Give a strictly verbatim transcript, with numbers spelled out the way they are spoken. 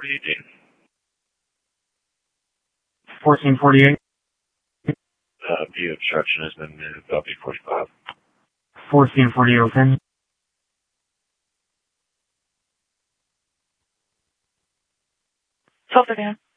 forty-eight, Dean. fourteen forty-eight. Uh, view obstruction has been moved, L B forty-five. fourteen forty-eight, okay. twelve thirty-nine.